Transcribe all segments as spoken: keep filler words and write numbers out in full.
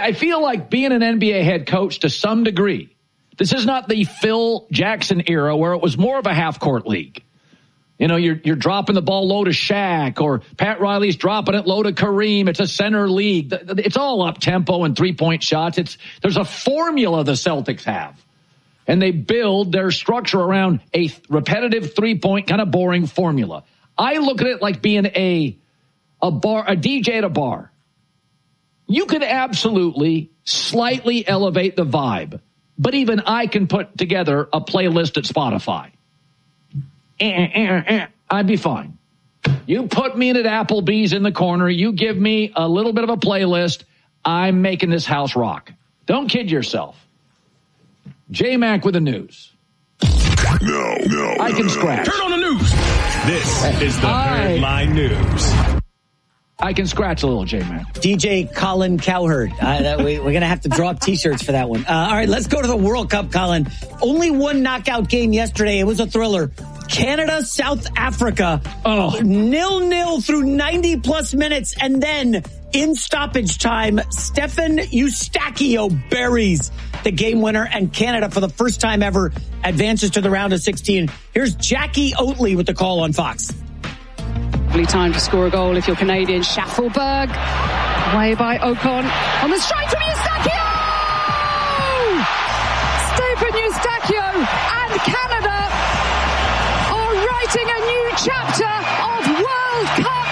I, I feel like being an N B A head coach to some degree, this is not the Phil Jackson era where it was more of a half-court league. You know, you're you're dropping the ball low to Shaq, or Pat Riley's dropping it low to Kareem. It's a center league. It's all up-tempo and three-point shots. It's There's a formula the Celtics have. And they build their structure around a repetitive three-point, kind of boring formula. I look at it like being a a bar, a D J at a bar. You could absolutely slightly elevate the vibe, but even I can put together a playlist at Spotify. Eh, eh, eh, I'd be fine. You put me in at Applebee's in the corner, you give me a little bit of a playlist, I'm making this house rock. Don't kid yourself. J-Mac with the news. No, no, I can no, scratch. Turn on the news. This is the Herd Line News. I can scratch a little, J-Mac. D J Colin Cowherd. Uh, that we, we're going to have to draw up T-shirts for that one. Uh, all right, let's go to the World Cup, Colin. Only one knockout game yesterday. It was a thriller. Canada, South Africa. Oh. Nil-nil through ninety-plus minutes. And then, in stoppage time, Stefan Eustachio buries the game winner, and Canada, for the first time ever, advances to the round of sixteen. Here's Jackie Oatley with the call on Fox. Time to score a goal if you're Canadian. Schaffelberg, way by Ocon, on the strike from Eustachio! Stefan Eustachio and Canada are writing a new chapter of World Cup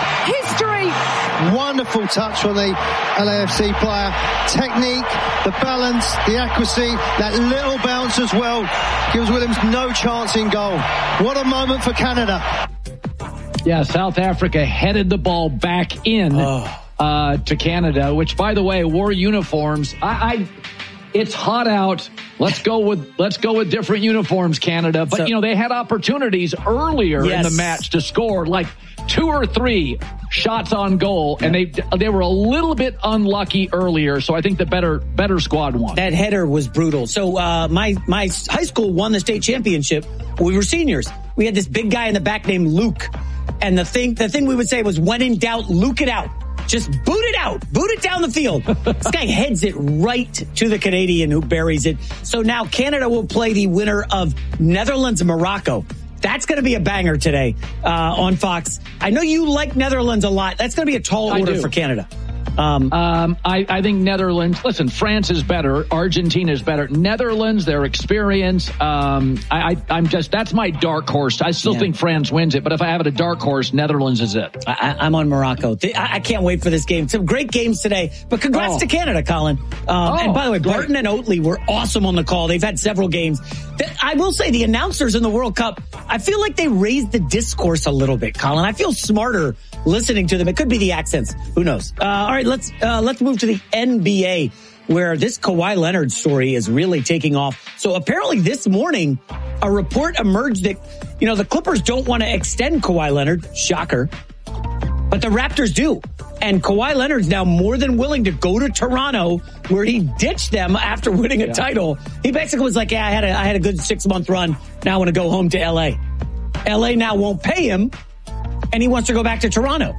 history. Wonderful touch from the L A F C player. Technique, the balance, the accuracy, that little bounce as well gives Williams no chance in goal. What a moment for Canada. Yeah, South Africa headed the ball back in oh. uh, to Canada, which, by the way, wore uniforms. I, I, it's hot out. Let's go with let's go with different uniforms, Canada. But so, you know, they had opportunities earlier yes. in the match to score, like two or three shots on goal, and they they were a little bit unlucky earlier. So I think the better better squad won. That header was brutal. So uh, my my high school won the state championship. We were seniors. We had this big guy in the back named Luke. And the thing, the thing we would say was, when in doubt, Luke it out. Just boot it out. Boot it down the field. This guy heads it right to the Canadian who buries it. So now Canada will play the winner of Netherlands-Morocco. That's going to be a banger today uh, on Fox. I know you like Netherlands a lot. That's going to be a tall order for Canada. Um, um, I, I think Netherlands, listen, France is better. Argentina is better. Netherlands, their experience. Um, I, I, I'm just, that's my dark horse. I still yeah. think France wins it, but if I have it a dark horse, Netherlands is it. I, I'm on Morocco. I, I can't wait for this game. Some great games today, but congrats oh. to Canada, Colin. Um, oh, and by the way, great. Barton and Oatley were awesome on the call. They've had several games. I will say the announcers in the World Cup, I feel like they raised the discourse a little bit, Colin. I feel smarter listening to them. It could be the accents. Who knows? Uh, all right, let's uh, let's move to the N B A, where this Kawhi Leonard story is really taking off. So apparently this morning, a report emerged that, you know, the Clippers don't want to extend Kawhi Leonard. Shocker. But the Raptors do. And Kawhi Leonard's now more than willing to go to Toronto, where he ditched them after winning a yeah. title. He basically was like, yeah, I had a, I had a good six-month run. Now I want to go home to L A. L A now won't pay him, and he wants to go back to Toronto.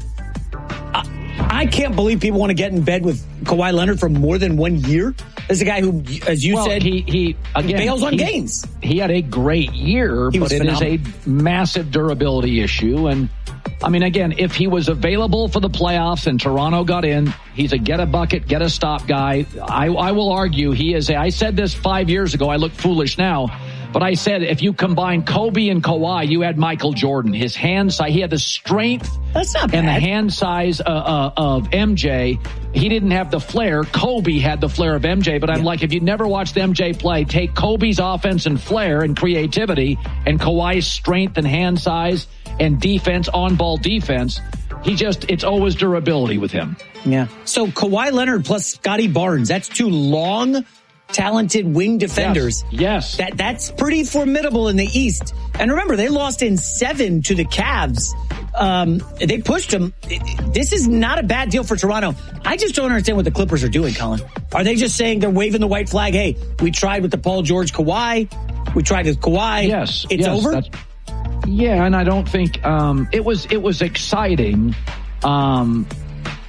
I, I can't believe people want to get in bed with Kawhi Leonard for more than one year. This is a guy who, as you well, said, he, he again, bails on he, games. He had a great year, he but it phenomenal. is a massive durability issue. And I mean, again, if he was available for the playoffs and Toronto got in, he's a get a bucket, get a stop guy. I, I will argue he is a, I said this five years ago. I look foolish now, but I said if you combine Kobe and Kawhi, you had Michael Jordan. His hand size, he had the strength That's not bad. and the hand size uh, uh, of M J. He didn't have the flair. Kobe had the flair of M J, but I'm yeah. like, if you never watched M J play, take Kobe's offense and flair and creativity and Kawhi's strength and hand size and defense, on-ball defense. He just, it's always durability with him. Yeah. So Kawhi Leonard plus Scotty Barnes, that's two long, talented wing defenders. Yes. yes. That That's pretty formidable in the East. And remember, they lost in seven to the Cavs. Um, they pushed them. This is not a bad deal for Toronto. I just don't understand what the Clippers are doing, Colin. Are they just saying they're waving the white flag? Hey, we tried with the Paul George Kawhi. We tried with Kawhi. Yes. It's yes, over? Yeah, and I don't think um, it was it was exciting. Um,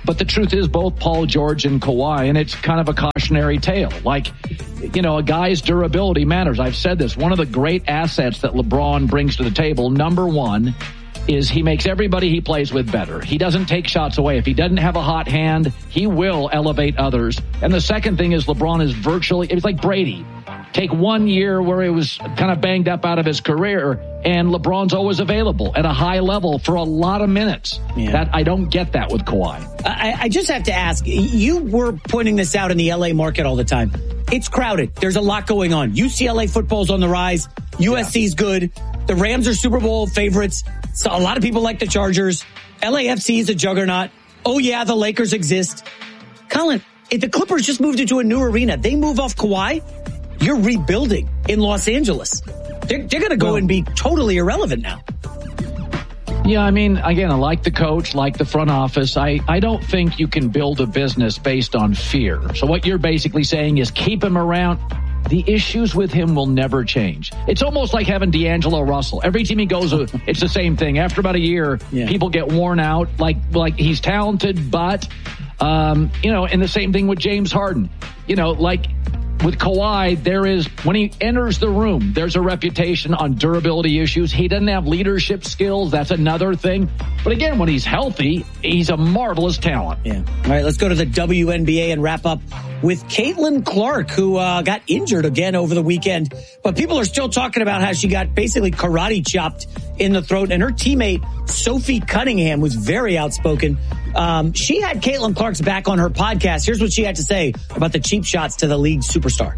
But the truth is both Paul George and Kawhi, and it's kind of a cautionary tale. Like, you know, a guy's durability matters. I've said this. One of the great assets that LeBron brings to the table, number one, is he makes everybody he plays with better. He doesn't take shots away. If he doesn't have a hot hand, he will elevate others. And the second thing is LeBron is virtually, it's like Brady. Take one year where he was kind of banged up out of his career, and LeBron's always available at a high level for a lot of minutes. Yeah. That I don't get that with Kawhi. I, I just have to ask, you were pointing this out in the L A market all the time. It's crowded. There's a lot going on. U C L A football's on the rise. U S C's good. The Rams are Super Bowl favorites. So a lot of people like the Chargers. L A F C is a juggernaut. Oh, yeah, the Lakers exist. Colin, if the Clippers just moved into a new arena, they move off Kawhi, you're rebuilding in Los Angeles. They're, they're going to go well, and be totally irrelevant now. Yeah, I mean, again, I like the coach, like the front office. I, I don't think you can build a business based on fear. So what you're basically saying is keep him around. The issues with him will never change. It's almost like having D'Angelo Russell. Every team he goes to, it's the same thing. After about a year, yeah. people get worn out. Like, like he's talented, but, um, you know, and the same thing with James Harden. You know, like, with Kawhi, there is, when he enters the room, there's a reputation on durability issues. He doesn't have leadership skills. That's another thing. But again, when he's healthy, he's a marvelous talent. Yeah. All right, let's go to the W N B A and wrap up with Caitlin Clark, who uh, got injured again over the weekend. But people are still talking about how she got basically karate chopped in the throat. And her teammate, Sophie Cunningham, was very outspoken. Um, she had Caitlin Clark's back on her podcast. Here's what she had to say about the cheap shots to the league superstar.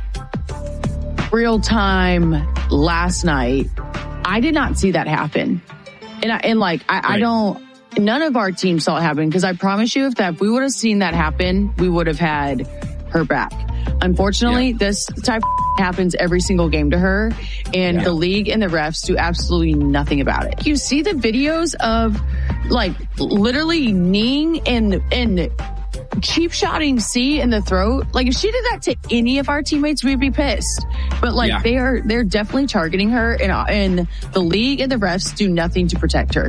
Real time last night, I did not see that happen. And, I, and like, I, right. I don't, none of our team saw it happen, because I promise you if that, if we would have seen that happen, we would have had her back. Unfortunately, yeah. this type of happens every single game to her, and yeah. the league and the refs do absolutely nothing about it. You see the videos of like literally kneeing and, and cheap shotting C in the throat. Like if she did that to any of our teammates, we'd be pissed. But like yeah. they are, they're definitely targeting her, and, and the league and the refs do nothing to protect her.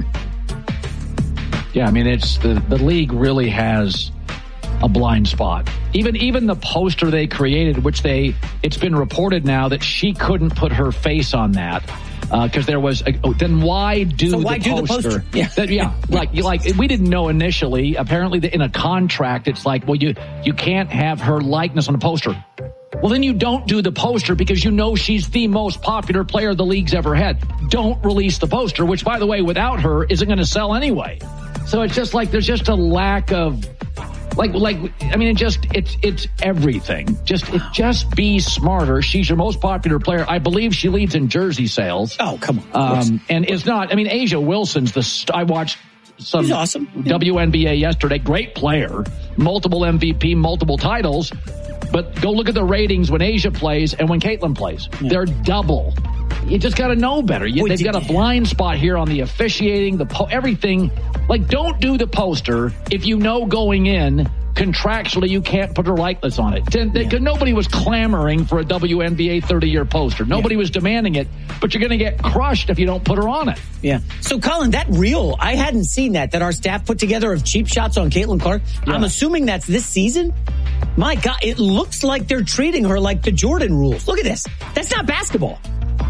Yeah, I mean, it's the, the league really has a blind spot. Even even the poster they created, which they, it's been reported now that she couldn't put her face on that because uh, there was. A, oh, then why do so the why poster? Do the poster? Yeah, that, yeah. like like we didn't know initially. Apparently, in a contract, it's like, well, you you can't have her likeness on a poster. Well, then you don't do the poster because you know she's the most popular player the league's ever had. Don't release the poster, which, by the way, without her, isn't going to sell anyway. So it's just like there's just a lack of. Like, like, I mean, it just, it's, it's everything. Just, it, just be smarter. She's your most popular player. I believe she leads in jersey sales. Oh, come on. Um, and it's not, I mean, A'ja Wilson's the, st- I watched some She's awesome. W N B A yesterday. Great player. Multiple M V P, multiple titles. But go look at the ratings when A'ja plays and when Caitlin plays. Yeah. They're double. You just got to know better. You, they've got a blind spot here on the officiating, the po- everything. Like, don't do the poster if you know going in contractually you can't put a likeness on it. Yeah. Nobody was clamoring for a W N B A thirty-year poster. Nobody yeah. was demanding it, but you're going to get crushed if you don't put her on it. Yeah. So, Colin, that reel, I hadn't seen that, that our staff put together of cheap shots on Caitlin Clark. Yeah. I'm assuming that's this season. My God, it looks like they're treating her like the Jordan rules. Look at this. That's not basketball.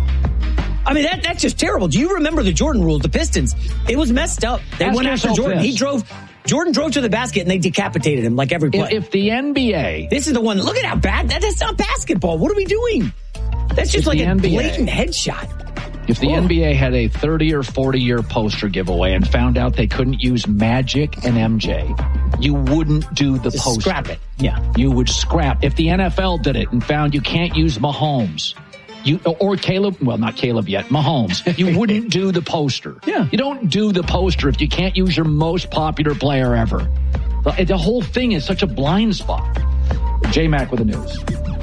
I mean, that that's just terrible. Do you remember the Jordan rules, the Pistons? It was messed up. They Ask went after Jordan. This. He drove, Jordan drove to the basket and they decapitated him like every play. If, if the N B A... This is the one, look at how bad, that, that's not basketball. What are we doing? That's just like a N B A, blatant headshot. If the oh. N B A had a thirty or forty year poster giveaway and found out they couldn't use Magic and M J, you wouldn't do the just poster. Scrap it. Yeah. You would scrap. If the N F L did it and found you can't use Mahomes, you or Caleb, well, not Caleb yet, Mahomes, you wouldn't do the poster. Yeah. You don't do the poster if you can't use your most popular player ever. The, the whole thing is such a blind spot. J-Mac with the news.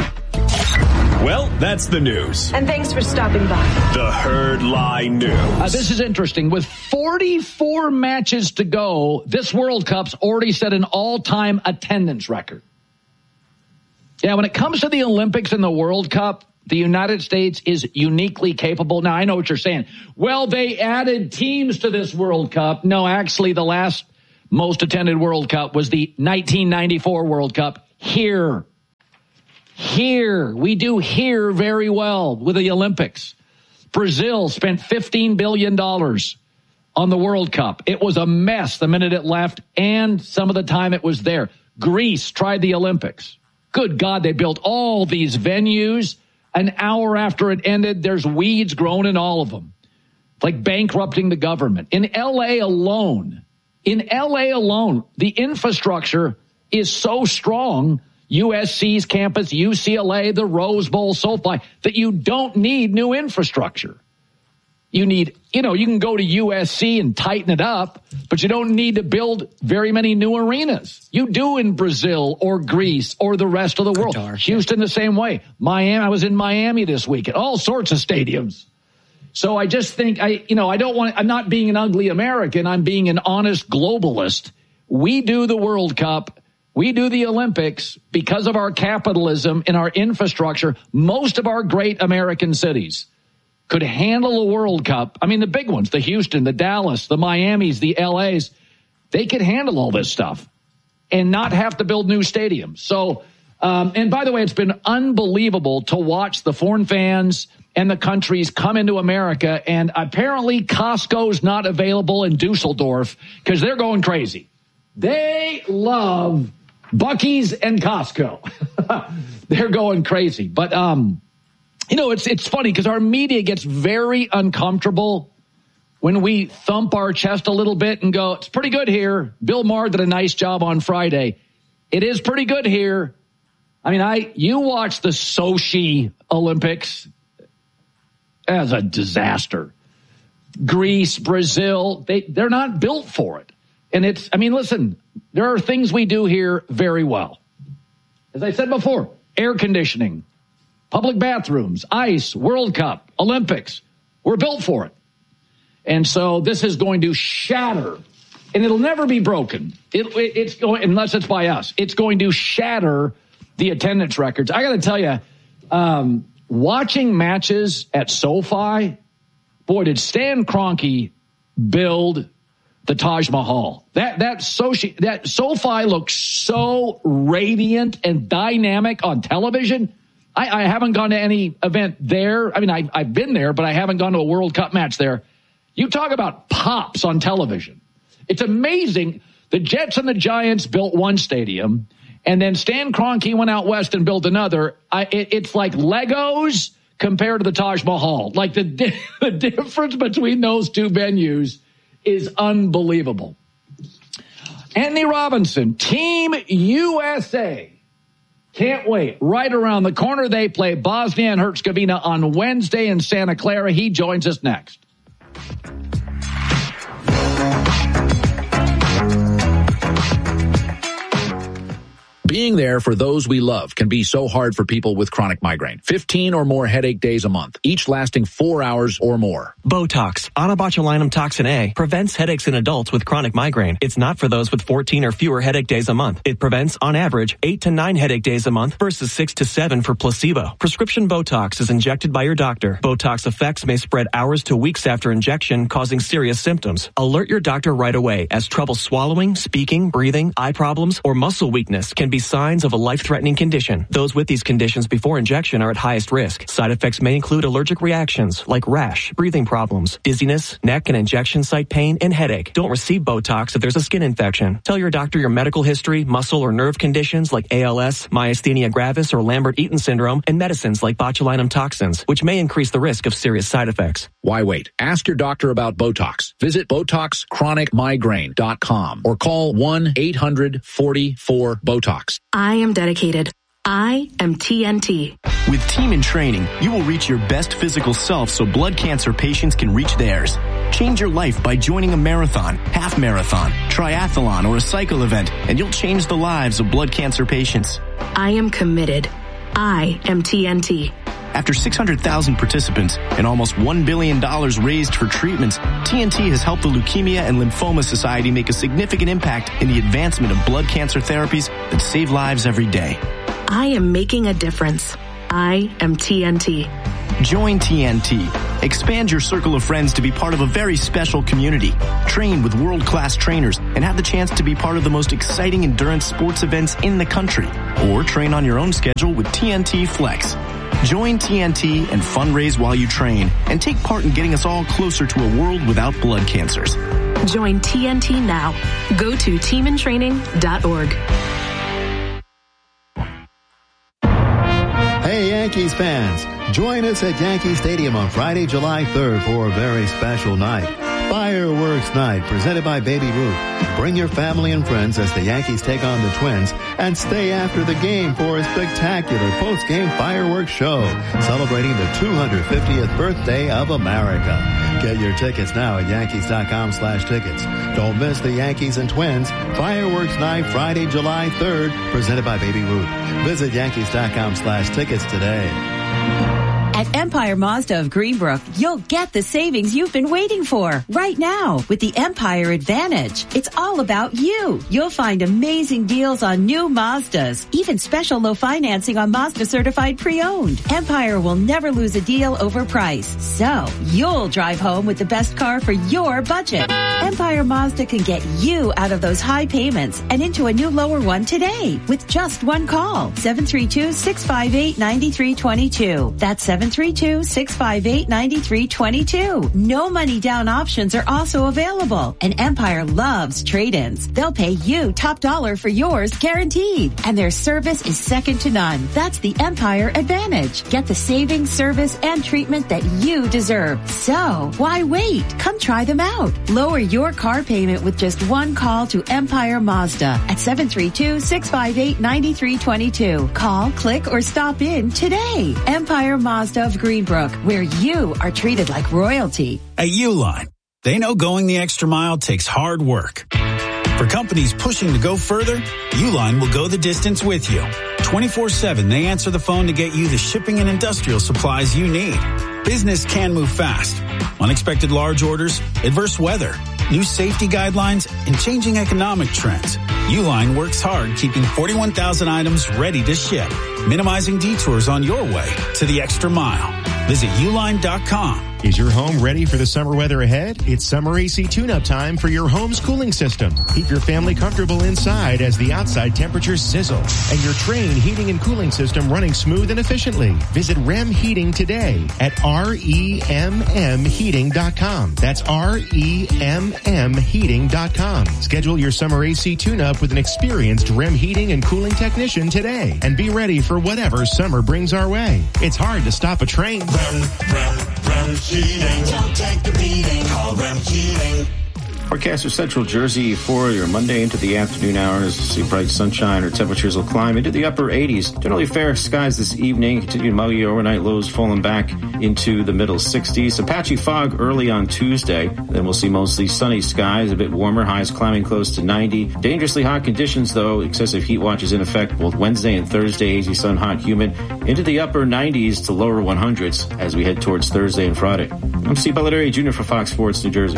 Well, that's the news. And thanks for stopping by. The Herd Lie News. Uh, this is interesting. With forty-four matches to go, this World Cup's already set an all-time attendance record. Yeah, when it comes to the Olympics and the World Cup, the United States is uniquely capable. Now, I know what you're saying. Well, they added teams to this World Cup. No, actually, the last most attended World Cup was the nineteen ninety-four World Cup here. Here. We do here very well with the Olympics. Brazil spent fifteen billion dollars on the World Cup. It was a mess the minute it left and some of the time it was there. Greece tried the Olympics. Good God, they built all these venues. An hour after it ended, there's weeds growing in all of them. Like bankrupting the government. In L A alone, in L A alone, the infrastructure is so strong, U S C's campus, U C L A, the Rose Bowl, SoFi, that you don't need new infrastructure. You need, you know, you can go to U S C and tighten it up, but you don't need to build very many new arenas. You do in Brazil or Greece or the rest of the world. Qatar. Houston the same way. Miami, I was in Miami this week at all sorts of stadiums. So I just think, I, you know, I don't want, I'm not being an ugly American. I'm being an honest globalist. We do the World Cup. We do the Olympics because of our capitalism and our infrastructure. Most of our great American cities could handle a World Cup. I mean, the big ones, the Houston, the Dallas, the Miamis, the L A's, they could handle all this stuff and not have to build new stadiums. So, um, and by the way, it's been unbelievable to watch the foreign fans and the countries come into America. And apparently Costco's not available in Dusseldorf because they're going crazy. They love Buc-ee's and Costco. They're going crazy. But, um, you know, it's it's funny because our media gets very uncomfortable when we thump our chest a little bit and go, it's pretty good here. Bill Maher did a nice job on Friday. It is pretty good here. I mean, I you watch the Sochi Olympics as a disaster. Greece, Brazil, they, they're not built for it. And it's, I mean, listen, there are things we do here very well. As I said before, air conditioning, public bathrooms, ice, World Cup, Olympics. We're built for it. And so this is going to shatter, and it'll never be broken. It, it, it's going, unless it's by us. It's going to shatter the attendance records. I got to tell you, um, watching matches at SoFi, boy, did Stan Kroenke build the Taj Mahal. That that SoFi, that SoFi looks so radiant and dynamic on television. I, I haven't gone to any event there. I mean, I, I've been there, but I haven't gone to a World Cup match there. You talk about pops on television. It's amazing. The Jets and the Giants built one stadium, and then Stan Kroenke went out west and built another. I, it, it's like Legos compared to the Taj Mahal. Like the, di- the difference between those two venues is unbelievable. Anthony Robinson, Team U S A. Can't wait. Right around the corner, they play Bosnia and Herzegovina on Wednesday in Santa Clara. He joins us next. Being there for those we love can be so hard for people with chronic migraine. fifteen or more headache days a month, each lasting four hours or more. Botox, onabotulinum toxin A, prevents headaches in adults with chronic migraine. It's not for those with fourteen or fewer headache days a month. It prevents, on average, eight to nine headache days a month versus six to seven for placebo. Prescription Botox is injected by your doctor. Botox effects may spread hours to weeks after injection, causing serious symptoms. Alert your doctor right away, as trouble swallowing, speaking, breathing, eye problems, or muscle weakness can be signs of a life-threatening condition. Those with these conditions before injection are at highest risk. Side effects may include allergic reactions like rash, breathing problems, dizziness, neck and injection site pain, and headache. Don't receive Botox if there's a skin infection. Tell your doctor your medical history, muscle or nerve conditions like A L S, myasthenia gravis, or Lambert-Eaton syndrome, and medicines like botulinum toxins, which may increase the risk of serious side effects. Why wait? Ask your doctor about Botox. Visit Botox Chronic Migraine dot com or call one eight hundred forty-four BOTOX. I am dedicated. I am T N T. With Team in Training, you will reach your best physical self so blood cancer patients can reach theirs. Change your life by joining a marathon, half marathon, triathlon, or a cycle event, and you'll change the lives of blood cancer patients. I am committed. I am T N T. After six hundred thousand participants and almost one billion dollars raised for treatments, T N T has helped the Leukemia and Lymphoma Society make a significant impact in the advancement of blood cancer therapies that save lives every day. I am making a difference. I am T N T. Join T N T Expand your circle of friends to be part of a very special community. Train with world-class trainers and have the chance to be part of the most exciting endurance sports events in the country. Or train on your own schedule with T N T Flex. Join T N T and fundraise while you train and take part in getting us all closer to a world without blood cancers. Join T N T now. Go to team in training dot org. Hey, Yankees fans, join us at Yankee Stadium on Friday, July third for a very special night. Fireworks Night, presented by Baby Ruth. Bring your family and friends as the Yankees take on the Twins, and stay after the game for a spectacular post-game fireworks show celebrating the two hundred fiftieth birthday of America. Get your tickets now at Yankees dot com slash tickets. Don't miss the Yankees and Twins Fireworks Night, Friday, July third, presented by Baby Ruth. Visit Yankees dot com slash tickets today. At Empire Mazda of Greenbrook, you'll get the savings you've been waiting for right now with the Empire Advantage. It's all about you. You'll find amazing deals on new Mazdas, even special low financing on Mazda certified pre-owned. Empire will never lose a deal over price, so you'll drive home with the best car for your budget. Empire Mazda can get you out of those high payments and into a new lower one today with just one call. seven three two, six five eight, nine three two two. That's seven three two, six five eight, nine three two two. No money down options are also available. And Empire loves trade-ins. They'll pay you top dollar for yours guaranteed. And their service is second to none. That's the Empire Advantage. Get the savings, service, and treatment that you deserve. So, why wait? Come try them out. Lower your car payment with just one call to Empire Mazda at seven three two, six five eight, nine three two two. Call, click, or stop in today. Empire Mazda of Greenbrook, where you are treated like royalty. At Uline, they know going the extra mile takes hard work. For companies pushing to go further, Uline will go the distance with you. twenty-four seven, they answer the phone to get you the shipping and industrial supplies you need. Business can move fast. Unexpected large orders, adverse weather, new safety guidelines, and changing economic trends. Uline works hard keeping forty-one thousand items ready to ship, minimizing detours on your way to the extra mile. Visit uline dot com. Is your home ready for the summer weather ahead? It's summer A C tune-up time for your home's cooling system. Keep your family comfortable inside as the outside temperatures sizzle and your Trane heating and cooling system running smooth and efficiently. Visit R E M Heating today at R E M M heating dot com. That's R E M M heating dot com. Schedule your summer A C tune-up with an experienced R E M heating and cooling technician today and be ready for whatever summer brings our way. It's hard to stop a train. R E M, R E M, R E M Heating. Don't take the beating. Call R E M Heating. Forecast for Central Jersey for your Monday into the afternoon hours. See bright sunshine. Our temperatures will climb into the upper eighties. Generally fair skies this evening. Continued muggy overnight lows falling back into the middle sixties. Some patchy fog early on Tuesday. Then we'll see mostly sunny skies. A bit warmer. Highs climbing close to ninety. Dangerously hot conditions, though. Excessive heat watch is in effect both Wednesday and Thursday. Hazy sun, hot, humid. Into the upper nineties to lower hundreds as we head towards Thursday and Friday. I'm Steve Bellatieri, Junior for Fox Sports New Jersey.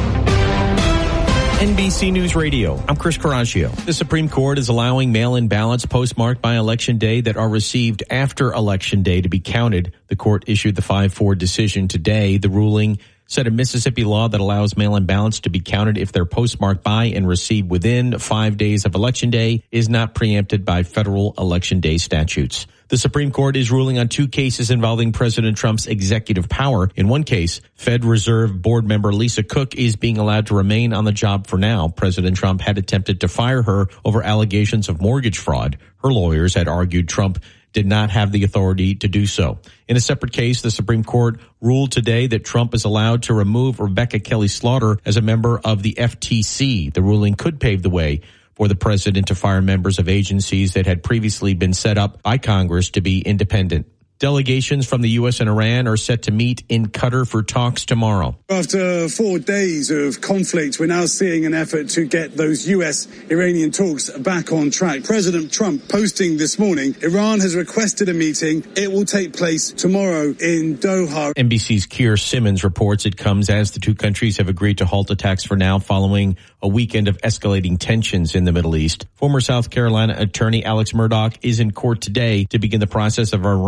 N B C News Radio, I'm Chris Coraggio. The Supreme Court is allowing mail-in ballots postmarked by Election Day that are received after Election Day to be counted. The court issued the five four decision today. The ruling said a Mississippi law that allows mail-in ballots to be counted if they're postmarked by and received within five days of Election Day is not preempted by federal Election Day statutes. The Supreme Court is ruling on two cases involving President Trump's executive power. In one case, Fed Reserve Board member Lisa Cook is being allowed to remain on the job for now. President Trump had attempted to fire her over allegations of mortgage fraud. Her lawyers had argued Trump did not have the authority to do so. In a separate case, the Supreme Court ruled today that Trump is allowed to remove Rebecca Kelly Slaughter as a member of the F T C. The ruling could pave the way for the president to fire members of agencies that had previously been set up by Congress to be independent. Delegations from the U S and Iran are set to meet in Qatar for talks tomorrow. After four days of conflict, we're now seeing an effort to get those U S-Iranian talks back on track. President Trump posting this morning, Iran has requested a meeting. It will take place tomorrow in Doha. N B C's Keir Simmons reports it comes as the two countries have agreed to halt attacks for now following a weekend of escalating tensions in the Middle East. Former South Carolina attorney Alex Murdaugh is in court today to begin the process of arraigning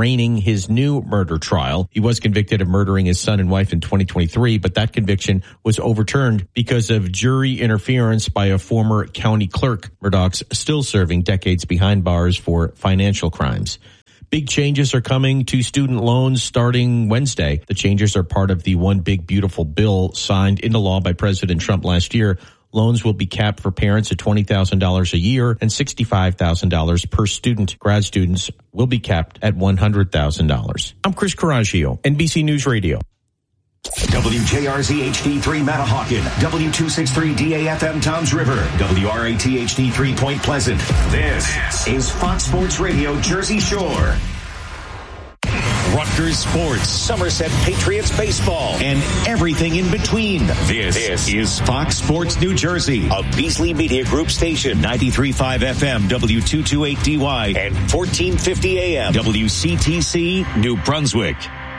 his new murder trial. He was convicted of murdering his son and wife in twenty twenty-three, but that conviction was overturned because of jury interference by a former county clerk. Murdoch's still serving decades behind bars for financial crimes. Big changes are coming to student loans starting Wednesday. The changes are part of the One Big Beautiful Bill signed into law by President Trump last year. Loans will be capped for parents at twenty thousand dollars a year and sixty-five thousand dollars per student. Grad students will be capped at one hundred thousand dollars. I'm Chris Coraggio, N B C News Radio. W J R Z H D three Manahawkin, W two sixty-three D A F M Towns River, W R A T H D three Point Pleasant. This is Fox Sports Radio Jersey Shore. Rutgers Sports, Somerset Patriots baseball, and everything in between. This, this is Fox Sports New Jersey, a Beasley Media Group station, ninety-three point five F M, W two twenty-eight D Y, and fourteen fifty A M, W C T C, New Brunswick.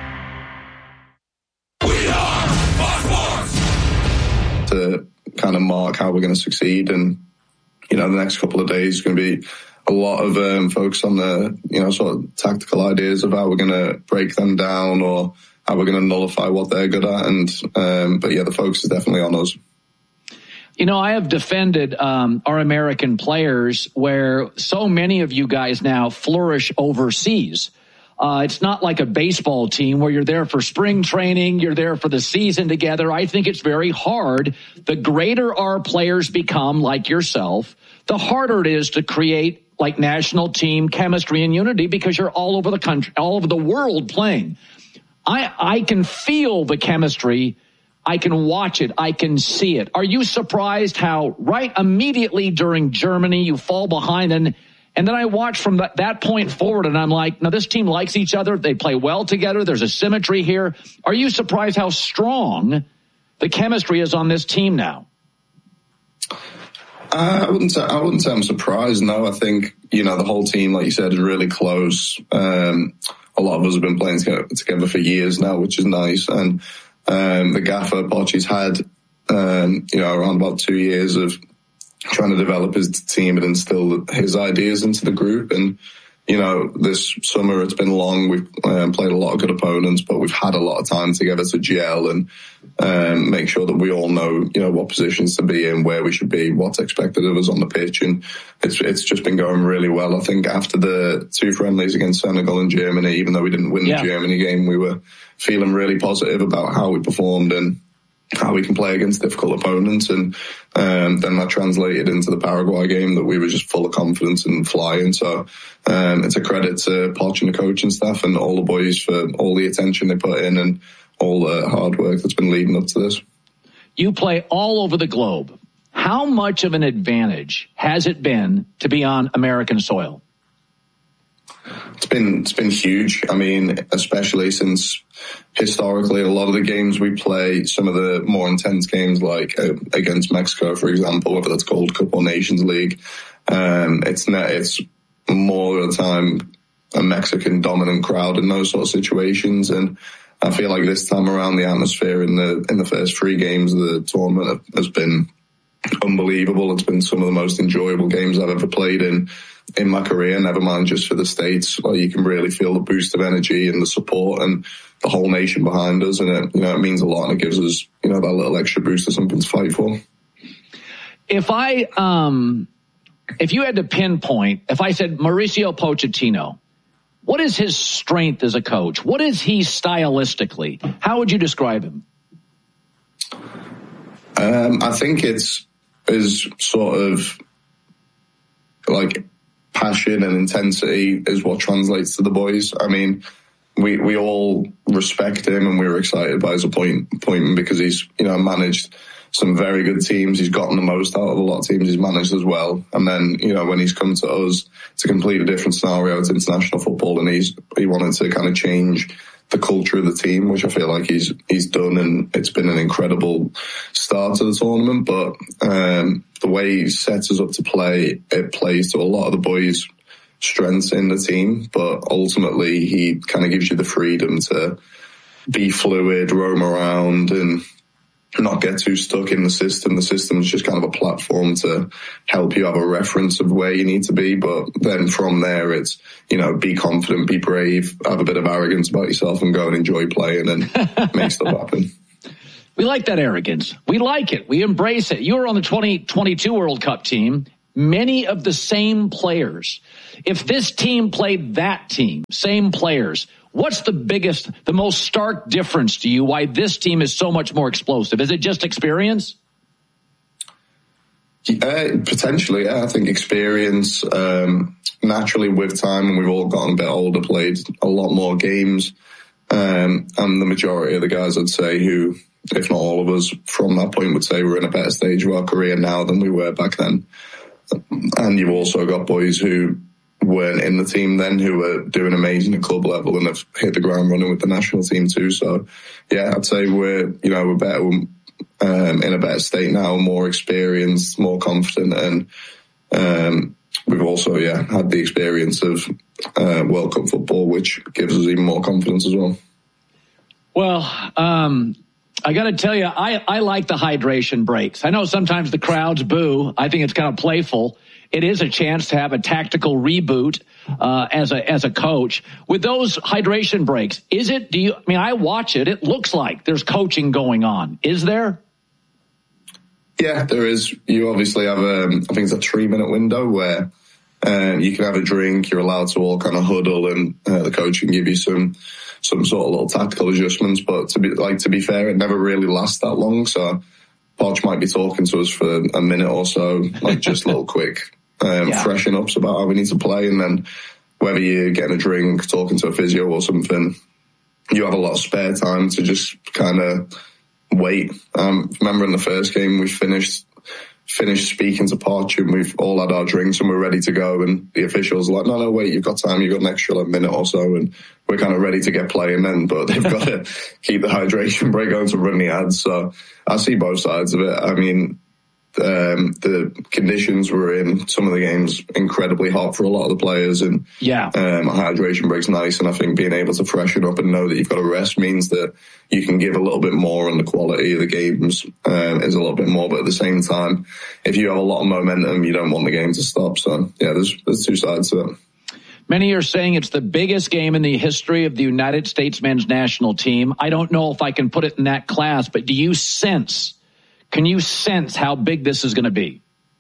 We are Fox Sports! To kind of mark how we're going to succeed, and, you know, the next couple of days is going to be a lot of um, focus on the, you know, sort of tactical ideas of how we're going to break them down or how we're going to nullify what they're good at. And, um, but yeah, the focus is definitely on us. You know, I have defended um, our American players where so many of you guys now flourish overseas. Uh, it's not like a baseball team where you're there for spring training, you're there for the season together. I think it's very hard. The greater our players become, like yourself, the harder it is to create like national team chemistry and unity because you're all over the country, all over the world playing. I, I can feel the chemistry. I can watch it. I can see it. Are you surprised how right immediately during Germany you fall behind? And, and then I watch from that, that point forward and I'm like, now this team likes each other. They play well together. There's a symmetry here. Are you surprised how strong the chemistry is on this team now? Uh, I wouldn't say, I wouldn't say I'm surprised. No, I think, you know, the whole team, like you said, is really close. Um, a lot of us have been playing together, together for years now, which is nice. And, um, the gaffer, Poch's had, um, you know, around about two years of trying to develop his team and instill his ideas into the group. And, you know, this summer it's been long. We've um, played a lot of good opponents, but we've had a lot of time together to gel and um, make sure that we all know, you know, what positions to be in, where we should be, what's expected of us on the pitch. And it's it's just been going really well. I think after the two friendlies against Senegal and Germany, even though we didn't win yeah. the Germany game, we were feeling really positive about how we performed and how we can play against difficult opponents. And um, then that translated into the Paraguay game that we were just full of confidence and flying. So um, it's a credit to Poch and the coaching staff and all the boys for all the attention they put in and all the hard work that's been leading up to this. You play all over the globe. How much of an advantage has it been to be on American soil? It's been it's been huge. I mean, especially since historically a lot of the games we play, some of the more intense games like uh, against Mexico, for example, whether that's Gold Cup or Nations League, um, it's not, it's more of the time a Mexican dominant crowd in those sort of situations. And I feel like this time around the atmosphere in the in the first three games of the tournament has been unbelievable. It's been some of the most enjoyable games I've ever played in. in my career, never mind just for the States, where you can really feel the boost of energy and the support and the whole nation behind us. And it, you know, it means a lot and it gives us, you know, that little extra boost of something to fight for. If I, um, if you had to pinpoint, if I said Mauricio Pochettino, what is his strength as a coach? What is he stylistically? How would you describe him? Um, I think it's is sort of like passion and intensity is what translates to the boys. I mean, we we all respect him and we were excited by his appoint, appointment because he's, you know, managed some very good teams. He's gotten the most out of a lot of teams he's managed as well. And then, you know, when he's come to us, it's a completely different scenario. It's international football and he's he wanted to kind of change the culture of the team, which I feel like he's he's done, and it's been an incredible start to the tournament. But um, the way he sets us up to play, it plays to a lot of the boys' strengths in the team. But ultimately, he kind of gives you the freedom to be fluid, roam around, and not get too stuck in the system. The system is just kind of a platform to help you have a reference of where you need to be. But then from there, it's, you know, be confident, be brave, have a bit of arrogance about yourself and go and enjoy playing and make stuff happen. We like that arrogance. We like it. We embrace it. You were on the twenty twenty-two World Cup team. Many of the same players. If this team played that team, same players, what's the biggest, the most stark difference to you? Why this team is so much more explosive? Is it just experience? Uh, potentially, yeah. I think experience, um, naturally with time, and we've all gotten a bit older, played a lot more games. Um, and the majority of the guys, I'd say, who, if not all of us, from that point would say we're in a better stage of our career now than we were back then. And you've also got boys who weren't in the team then, who are doing amazing at club level and have hit the ground running with the national team too. So, yeah, I'd say we're, you know, we're better, um, in a better state now, more experienced, more confident, and um, we've also, yeah, had the experience of uh, World Cup football, which gives us even more confidence as well. Well, um, I got to tell you, I, I like the hydration breaks. I know sometimes the crowds boo. I think it's kind of playful. It is a chance to have a tactical reboot uh, as a as a coach. With those hydration breaks, is it, do you, I mean, I watch it. It looks like there's coaching going on. Is there? Yeah, there is. You obviously have, a, I think it's a three-minute window where uh, you can have a drink. You're allowed to all kind of huddle, and uh, the coach can give you some some sort of little tactical adjustments. But to be like to be fair, it never really lasts that long. So Poch might be talking to us for a minute or so, like just little quick um, yeah. freshen ups about how we need to play, and then whether you're getting a drink, talking to a physio or something, you have a lot of spare time to just kind of wait. Um, remember in the first game we finished finished speaking to Poch and we've all had our drinks and we're ready to go, and the officials are like, no, no, wait, you've got time, you've got an extra like, minute or so, and we're kind of ready to get playing then, but they've got to keep the hydration break going to run the ads. So I see both sides of it. I mean, um, the conditions were in some of the games incredibly hot for a lot of the players, and yeah, um, a hydration break's nice, and I think being able to freshen up and know that you've got to rest means that you can give a little bit more, and the quality of the games um, is a little bit more. But at the same time, if you have a lot of momentum, you don't want the game to stop. So yeah, there's there's two sides to it. Many are saying it's the biggest game in the history of the United States men's national team. I don't know if I can put it in that class, but do you sense, can you sense how big this is going to be?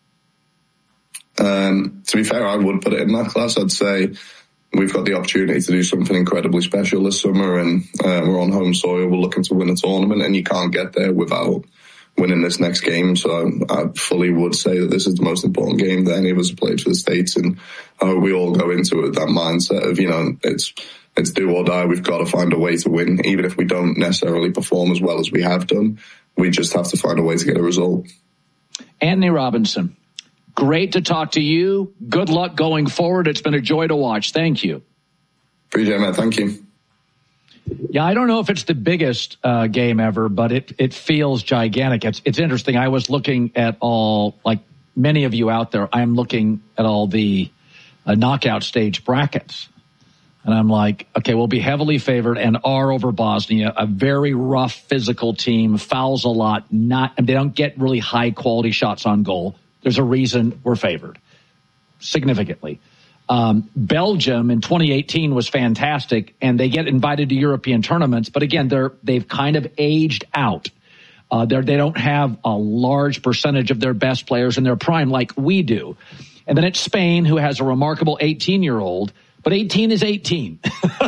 Um, to be fair, I would put it in that class. I'd say we've got the opportunity to do something incredibly special this summer, and uh, we're on home soil. We're looking to win a tournament, and you can't get there without winning this next game. So I fully would say that this is the most important game that any of us have played for the States, and uh, we all go into it with that mindset of, you know, it's it's do or die. We've got to find a way to win, even if we don't necessarily perform as well as we have done. We just have to find a way to get a result. Anthony Robinson, great to talk to you. Good luck going forward. It's been a joy to watch. Thank you. Appreciate it, man. Thank you. Yeah, I don't know if it's the biggest uh, game ever, but it, it feels gigantic. It's, it's interesting. I was looking at all, like many of you out there, I'm looking at all the uh, knockout stage brackets. And I'm like, okay, we'll be heavily favored and are over Bosnia, a very rough physical team, fouls a lot, not, they don't get really high quality shots on goal. There's a reason we're favored significantly. Um, Belgium in twenty eighteen was fantastic, and they get invited to European tournaments. But again, they're, they've kind of aged out. Uh, they're, they don't have a large percentage of their best players in their prime like we do. And then it's Spain, who has a remarkable eighteen-year-old, but eighteen is eighteen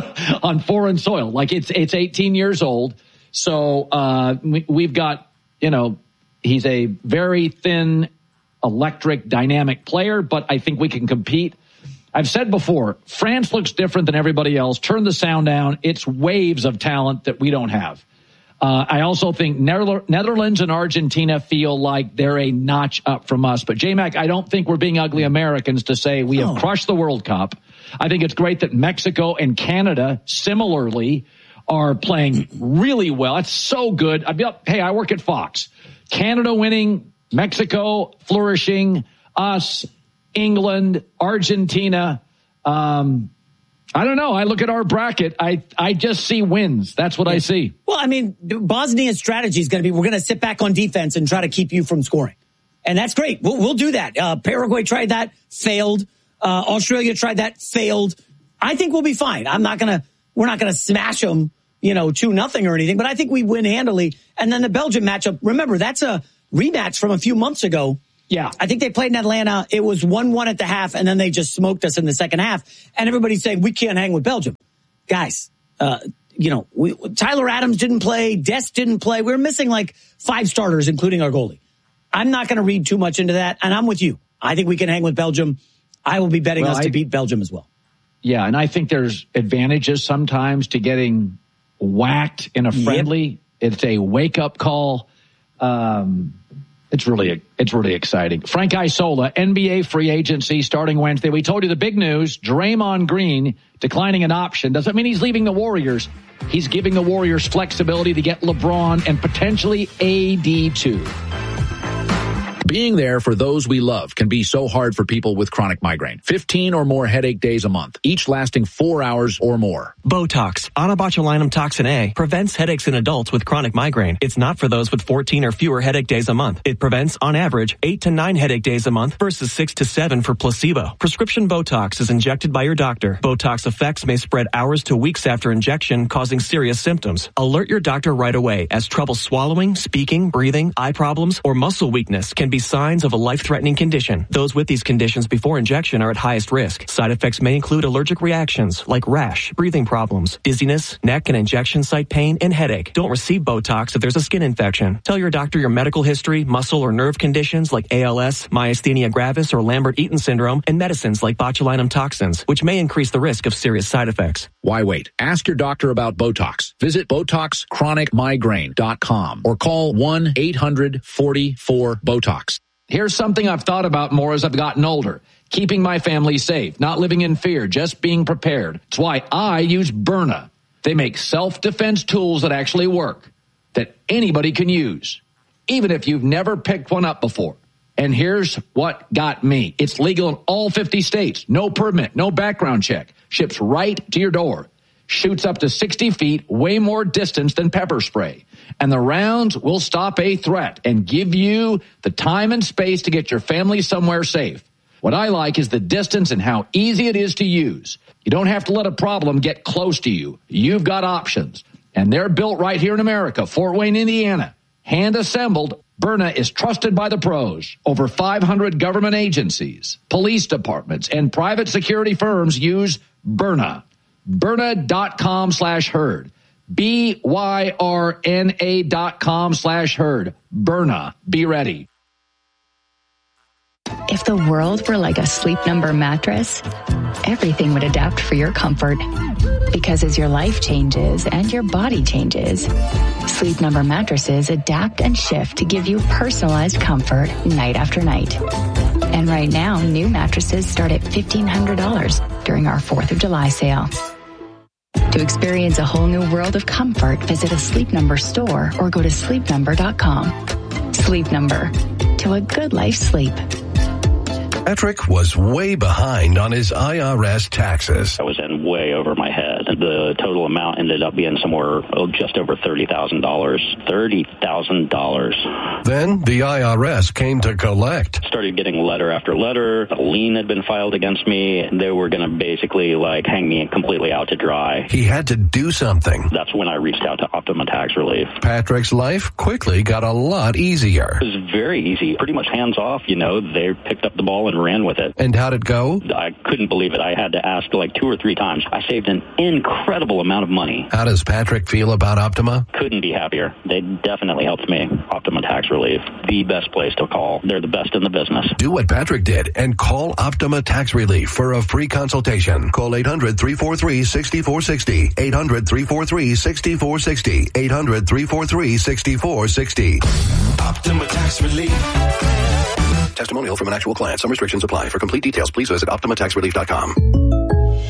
on foreign soil. Like it's, it's eighteen years old. So, uh, we, we've got, you know, he's a very thin, electric, dynamic player, but I think we can compete. I've said before, France looks different than everybody else. Turn the sound down. It's waves of talent that we don't have. Uh, I also think Netherlands and Argentina feel like they're a notch up from us. But, J-Mac, I don't think we're being ugly Americans to say we have crushed the World Cup. I think it's great that Mexico and Canada similarly are playing really well. It's so good. I'd be up, hey, I work at Fox. Canada winning, Mexico flourishing, us, England, Argentina. Um, I don't know. I look at our bracket. I, I just see wins. That's what yeah. I see. Well, I mean, Bosnia's strategy is going to be, we're going to sit back on defense and try to keep you from scoring. And that's great. We'll, we'll do that. Uh, Paraguay tried that, failed. Uh, Australia tried that, failed. I think we'll be fine. I'm not going to, we're not going to smash them, you know, two nothing or anything, but I think we win handily. And then the Belgium matchup, remember, that's a rematch from a few months ago. Yeah. I think they played in Atlanta. It was one one at the half, and then they just smoked us in the second half. And everybody's saying, we can't hang with Belgium. Guys, uh, you know, we, Tyler Adams didn't play. Dest didn't play. We were missing like five starters, including our goalie. I'm not going to read too much into that, and I'm with you. I think we can hang with Belgium. I will be betting well, us I, to beat Belgium as well. Yeah, and I think there's advantages sometimes to getting whacked in a friendly. Yep. It's a wake-up call. Um It's really, it's really exciting. Frank Isola, N B A free agency starting Wednesday. We told you the big news, Draymond Green declining an option. Doesn't mean he's leaving the Warriors. He's giving the Warriors flexibility to get LeBron and potentially A D too. Being there for those we love can be so hard for people with chronic migraine. fifteen or more headache days a month, each lasting four hours or more. Botox, onabotulinum toxin A, prevents headaches in adults with chronic migraine. It's not for those with fourteen or fewer headache days a month. It prevents, on average, eight to nine headache days a month versus six to seven for placebo. Prescription Botox is injected by your doctor. Botox effects may spread hours to weeks after injection, causing serious symptoms. Alert your doctor right away, as trouble swallowing, speaking, breathing, eye problems, or muscle weakness can be signs of a life-threatening condition. Those with these conditions before injection are at highest risk. Side effects may include allergic reactions like rash, breathing problems, dizziness, neck and injection site pain, and headache. Don't receive Botox if there's a skin infection. Tell your doctor your medical history, muscle or nerve conditions like A L S, myasthenia gravis, or Lambert-Eaton syndrome, and medicines like botulinum toxins, which may increase the risk of serious side effects. Why wait? Ask your doctor about Botox. Visit Botox Chronic Migraine dot com or call one eight hundred forty-four BOTOX. Here's something I've thought about more as I've gotten older. Keeping my family safe, not living in fear, just being prepared. It's why I use Byrna. They make self-defense tools that actually work, that anybody can use, even if you've never picked one up before. And here's what got me. It's legal in all fifty states. No permit, no background check. Ships right to your door. Shoots up to sixty feet, way more distance than pepper spray. And the rounds will stop a threat and give you the time and space to get your family somewhere safe. What I like is the distance and how easy it is to use. You don't have to let a problem get close to you. You've got options. And they're built right here in America, Fort Wayne, Indiana. Hand assembled, Byrna is trusted by the pros. Over five hundred government agencies, police departments, and private security firms use Byrna. Byrna.com slash herd. B Y R N A dot com slash herd. Byrna. Be ready. If the world were like a Sleep Number mattress, everything would adapt for your comfort. Because as your life changes and your body changes, Sleep Number mattresses adapt and shift to give you personalized comfort night after night. And right now, new mattresses start at fifteen hundred dollars during our fourth of July sale. To experience a whole new world of comfort, visit a Sleep Number store or go to sleep number dot com. Sleep Number. To a good life sleep. Patrick was way behind on his I R S taxes. I was in way over my head. The total amount ended up being somewhere oh, just over thirty thousand dollars. thirty thousand dollars. Then the I R S came to collect. Started getting letter after letter. A lien had been filed against me. They were going to basically like hang me completely out to dry. He had to do something. That's when I reached out to Optima Tax Relief. Patrick's life quickly got a lot easier. It was very easy. Pretty much hands off, you know. They picked up the ball and ran with it. And how'd it go? I couldn't believe it. I had to ask like two or three times. I saved an incredible amount of money. How does Patrick feel about Optima? Couldn't be happier. They definitely helped me. Optima Tax Relief, the best place to call. They're the best in the business. Do what Patrick did and call Optima Tax Relief for a free consultation. Call eight hundred, three four three, six four six zero. eight hundred, three four three, six four six zero. eight hundred, three four three, six four six zero. Optima Tax Relief. Testimonial from an actual client. Some restrictions apply. For complete details, please visit optima tax relief dot com.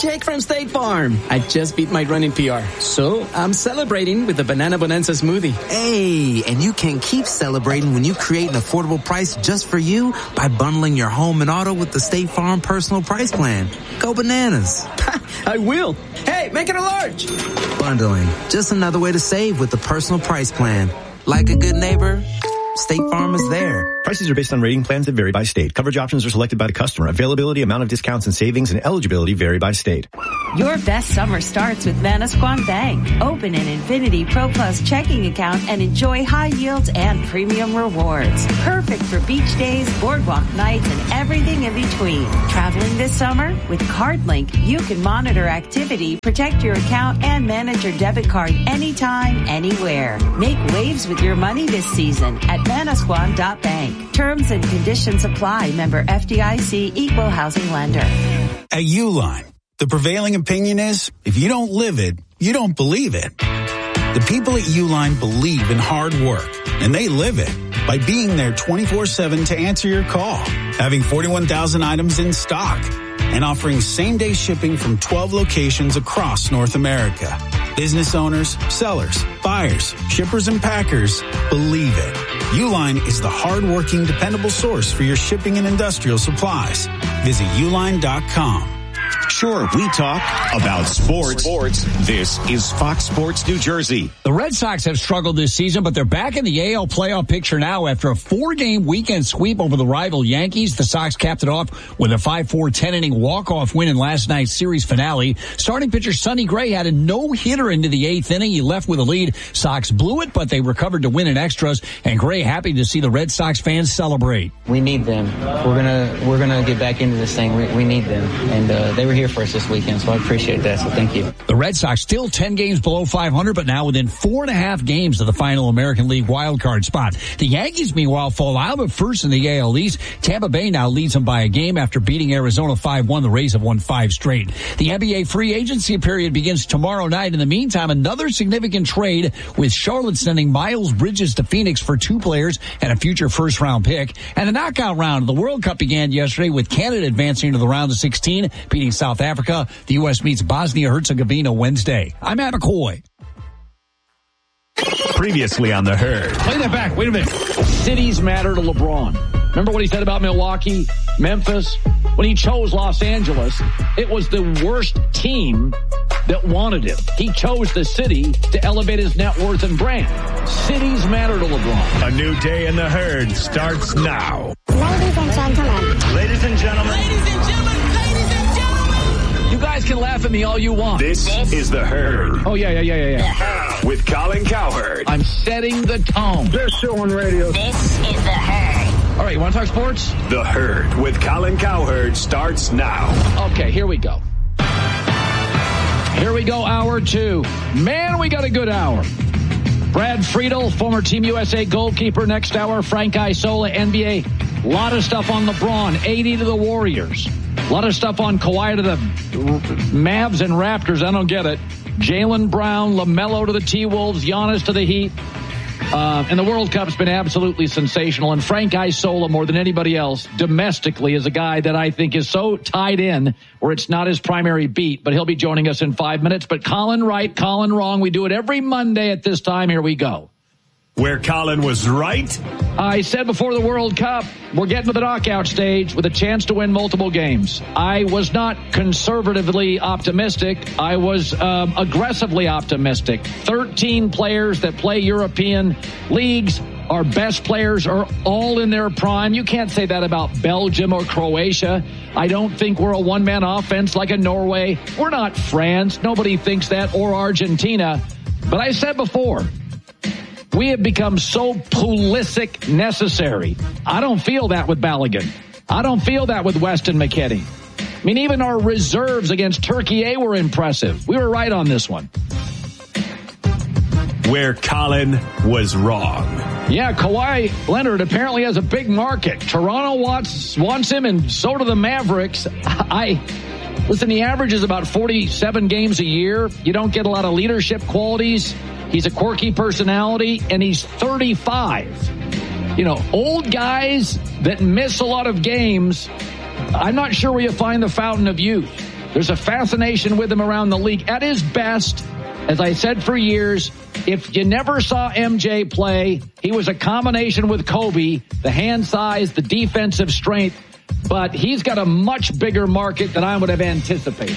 Jake from State Farm. I just beat my running P R, so I'm celebrating with the Banana Bonanza smoothie. Hey, and you can keep celebrating when you create an affordable price just for you by bundling your home and auto with the State Farm Personal Price Plan. Go bananas. I will. Hey, make it a large. Bundling, just another way to save with the Personal Price Plan. Like a good neighbor, State Farm is there. Prices are based on rating plans that vary by state. Coverage options are selected by the customer. Availability, amount of discounts and savings, and eligibility vary by state. Your best summer starts with Manasquan Bank. Open an Infinity Pro Plus checking account and enjoy high yields and premium rewards. Perfect for beach days, boardwalk nights, and everything in between. Traveling this summer? With CardLink, you can monitor activity, protect your account, and manage your debit card anytime, anywhere. Make waves with your money this season at manasquan dot bank. Terms and conditions apply. Member F D I C, Equal Housing Lender. At Uline, the prevailing opinion is, if you don't live it, you don't believe it. The people at Uline believe in hard work, and they live it by being there twenty-four seven to answer your call, having forty-one thousand items in stock, and offering same-day shipping from twelve locations across North America. Business owners, sellers, buyers, shippers, and packers believe it. Uline is the hard-working, dependable source for your shipping and industrial supplies. Visit uline dot com. Sure, we talk about sports. Sports. This is Fox Sports New Jersey. The Red Sox have struggled this season, but they're back in the A L playoff picture now after a four-game weekend sweep over the rival Yankees. The Sox capped it off with a five four ten-inning walk-off win in last night's series finale. Starting pitcher Sonny Gray had a no-hitter into the eighth inning. He left with a lead. Sox blew it, but they recovered to win in extras, and Gray happy to see the Red Sox fans celebrate. We need them. We're gonna we're gonna get back into this thing. We, we need them, and uh, they were here for us this weekend, so I appreciate that, so thank you. The Red Sox still ten games below five hundred, but now within four and a half games of the final American League wildcard spot. The Yankees, meanwhile, fall out of first in the A L East. Tampa Bay now leads them by a game after beating Arizona five one. The Rays have won five straight. The N B A free agency period begins tomorrow night. In the meantime, another significant trade with Charlotte sending Miles Bridges to Phoenix for two players and a future first-round pick. And the knockout round of the World Cup began yesterday with Canada advancing to the round of sixteen, beating South Africa. The U S meets Bosnia-Herzegovina Wednesday. I'm Matt McCoy. Previously on The Herd. Play that back. Wait a minute. Cities matter to LeBron. Remember what he said about Milwaukee, Memphis? When he chose Los Angeles, it was the worst team that wanted him. He chose the city to elevate his net worth and brand. Cities matter to LeBron. A new day in The Herd starts now. Ladies and gentlemen. Ladies and gentlemen. Ladies and gentlemen. You guys can laugh at me all you want. This is The Herd. Oh, yeah, yeah, yeah, yeah, yeah. With Colin Cowherd. I'm setting the tone. Best show on radio. This is The Herd. All right, you want to talk sports? The Herd with Colin Cowherd starts now. Okay, here we go. Here we go, hour two. Man, we got a good hour. Brad Friedel, former Team U S A goalkeeper. Next hour, Frank Isola, N B A. A lot of stuff on LeBron, eighty to the Warriors. A lot of stuff on Kawhi to the Mavs and Raptors. I don't get it. Jaylen Brown, LaMelo to the T-Wolves, Giannis to the Heat. Uh, and the World Cup's been absolutely sensational. And Frank Isola, more than anybody else, domestically, is a guy that I think is so tied in where it's not his primary beat. But he'll be joining us in five minutes. But Colin right, Colin wrong. We do it every Monday at this time. Here we go. Where Colin was right. I said before the World Cup, we're getting to the knockout stage with a chance to win multiple games. I was not conservatively optimistic. I was um, aggressively optimistic. thirteen players that play European leagues. Our best players are all in their prime. You can't say that about Belgium or Croatia. I don't think we're a one-man offense like a Norway. We're not France. Nobody thinks that, or Argentina. But I said before, we have become so Pulisic necessary. I don't feel that with Balogun. I don't feel that with Weston McKennie. I mean, even our reserves against Turkey A were impressive. We were right on this one. Where Colin was wrong. Yeah, Kawhi Leonard apparently has a big market. Toronto wants wants him, and so do the Mavericks. I listen, he averages about forty-seven games a year. You don't get a lot of leadership qualities. He's a quirky personality, and he's thirty-five. You know, old guys that miss a lot of games, I'm not sure where you find the fountain of youth. There's a fascination with him around the league. At his best, as I said for years, if you never saw M J play, he was a combination with Kobe, the hand size, the defensive strength, but he's got a much bigger market than I would have anticipated.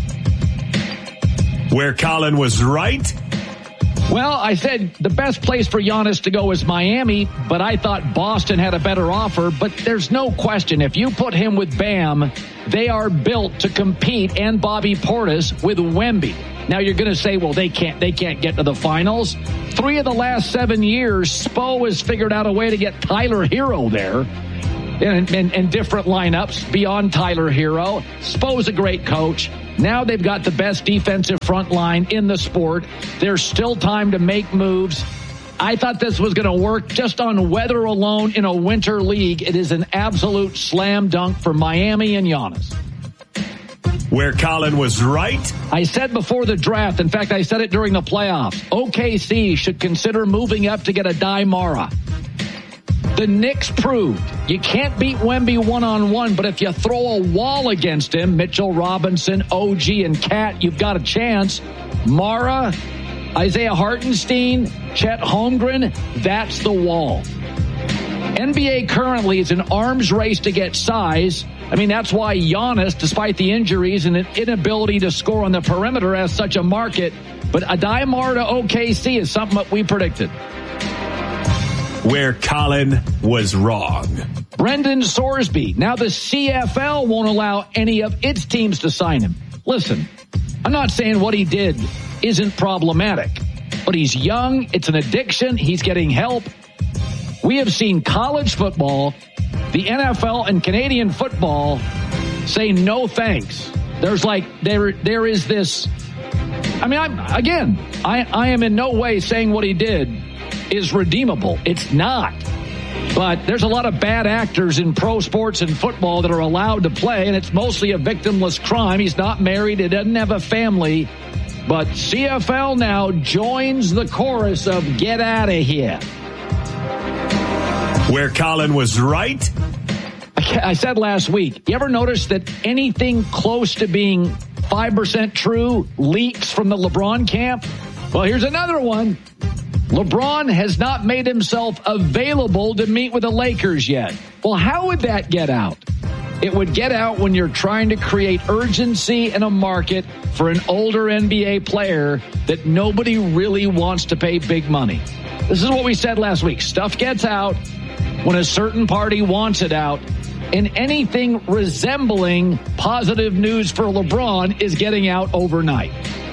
Where Colin was right? Well, I said the best place for Giannis to go is Miami, but I thought Boston had a better offer. But there's no question, if you put him with Bam, they are built to compete, and Bobby Portis with Wemby. Now you're going to say, well, they can't they can't get to the finals. Three of the last seven years, Spo has figured out a way to get Tyler Hero there. And, and, and different lineups beyond Tyler Hero. Spo's a great coach. Now they've got the best defensive front line in the sport. There's still time to make moves. I thought this was going to work just on weather alone in a winter league. It is an absolute slam dunk for Miami and Giannis. Where Colin was right? I said before the draft, in fact, I said it during the playoffs, O K C should consider moving up to get a Dai Mara. The Knicks proved you can't beat Wemby one-on-one, but if you throw a wall against him, Mitchell Robinson, O G, and Cat, you've got a chance. Mara, Isaiah Hartenstein, Chet Holmgren, that's the wall. N B A currently is an arms race to get size. I mean, that's why Giannis, despite the injuries and an inability to score on the perimeter, has such a market. But a Dai Mara to O K C is something that we predicted. Where Colin was wrong. Brendan Sorsby. Now the C F L won't allow any of its teams to sign him. Listen, I'm not saying what he did isn't problematic, but he's young. It's an addiction. He's getting help. We have seen college football, the N F L, and Canadian football say no thanks. There's like, there, there is this. I mean, I'm, again, I, I am in no way saying what he did is redeemable. It's not. But there's a lot of bad actors in pro sports and football that are allowed to play, and it's mostly a victimless crime. He's not married. He doesn't have a family. But C F L now joins the chorus of get out of here. Where Colin was right? I said last week, you ever notice that anything close to being five percent true leaks from the LeBron camp? Well, here's another one. LeBron has not made himself available to meet with the Lakers yet. Well, how would that get out? It would get out when you're trying to create urgency in a market for an older N B A player that nobody really wants to pay big money. This is what we said last week. Stuff gets out when a certain party wants it out, and anything resembling positive news for LeBron is getting out overnight.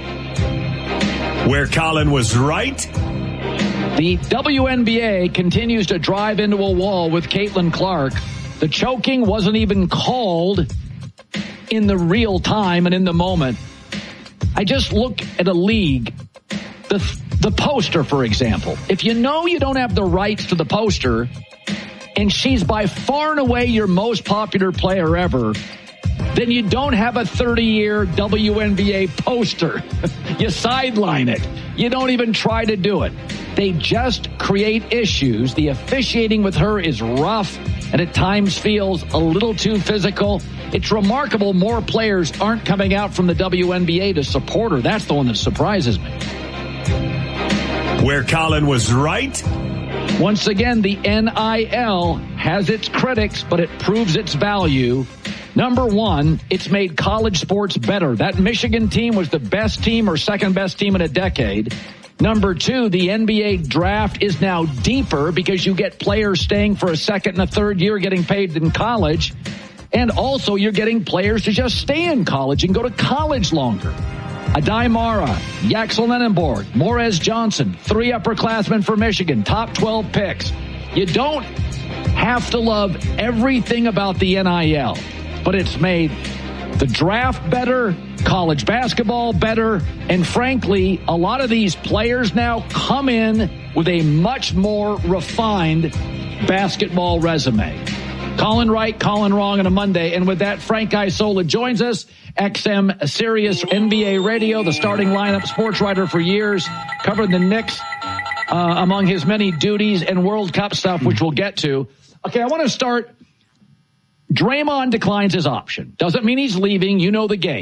Where Colin was right? The W N B A continues to drive into a wall with Caitlin Clark. The choking wasn't even called in the real time and in the moment. I just look at a league, the the poster, for example. If you know you don't have the rights to the poster, and she's by far and away your most popular player ever, then you don't have a thirty-year W N B A poster. You sideline it. You don't even try to do it. They just create issues. The officiating with her is rough and at times feels a little too physical. It's remarkable more players aren't coming out from the W N B A to support her. That's the one that surprises me. Where Colin was right? Once again, the N I L has its critics, but it proves its value. Number one, it's made college sports better. That Michigan team was the best team or second best team in a decade. Number two, the N B A draft is now deeper because you get players staying for a second and a third year getting paid in college. And also you're getting players to just stay in college and go to college longer. Adai Mara, Yaxel Nenenborg, Morez Johnson, three upperclassmen for Michigan, top twelve picks. You don't have to love everything about the N I L, but it's made the draft better, college basketball better, and frankly, a lot of these players now come in with a much more refined basketball resume. Colin right, Colin wrong on a Monday. And with that, Frank Isola joins us, X M Sirius N B A Radio, the starting lineup sports writer for years, covered the Knicks uh, among his many duties and World Cup stuff, which we'll get to. Okay, I want to start. Draymond declines his option. Doesn't mean he's leaving. You know the game.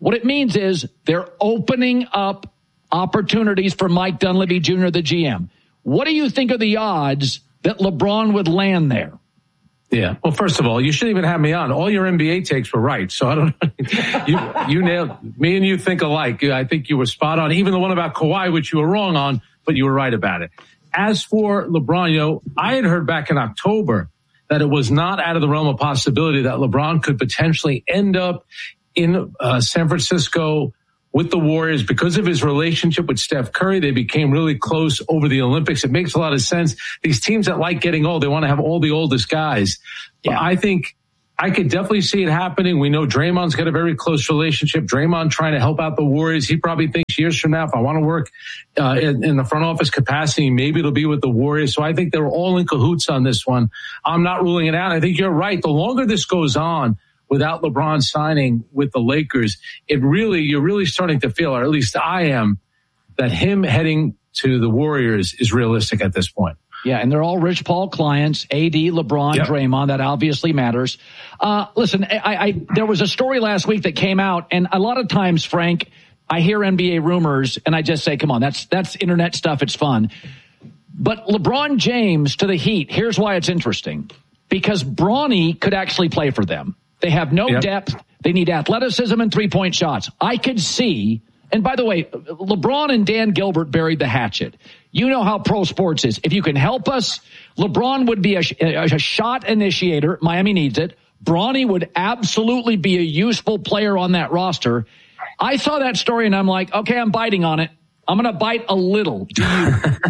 What it means is they're opening up opportunities for Mike Dunleavy Junior, the G M. What do you think of the odds that LeBron would land there? Yeah. Well, first of all, you shouldn't even have me on. All your N B A takes were right. So I don't know. you, you nailed me and you think alike. I think you were spot on. Even the one about Kawhi, which you were wrong on, but you were right about it. As for LeBron, you know, I had heard back in October that it was not out of the realm of possibility that LeBron could potentially end up in uh, San Francisco with the Warriors because of his relationship with Steph Curry. They became really close over the Olympics. It makes a lot of sense. These teams that like getting old, they want to have all the oldest guys. Yeah. I think I could definitely see it happening. We know Draymond's got a very close relationship. Draymond trying to help out the Warriors. He probably thinks years from now, if I want to work uh, in, in the front office capacity, maybe it'll be with the Warriors. So I think they're all in cahoots on this one. I'm not ruling it out. I think you're right. The longer this goes on, without LeBron signing with the Lakers, it really, you're really starting to feel, or at least I am, that him heading to the Warriors is realistic at this point. Yeah, and they're all Rich Paul clients, A D, LeBron, yep. Draymond. That obviously matters. Uh, listen, I, I, there was a story last week that came out, and a lot of times, Frank, I hear N B A rumors, and I just say, come on, that's that's internet stuff. It's fun. But LeBron James to the Heat, here's why it's interesting. Because Bronny could actually play for them. They have no yep. depth. They need athleticism and three-point shots. I could see, and by the way, LeBron and Dan Gilbert buried the hatchet. You know how pro sports is. If you can help us, LeBron would be a, a, a shot initiator. Miami needs it. Bronny would absolutely be a useful player on that roster. I saw that story, and I'm like, okay, I'm biting on it. I'm going to bite a little. Do you?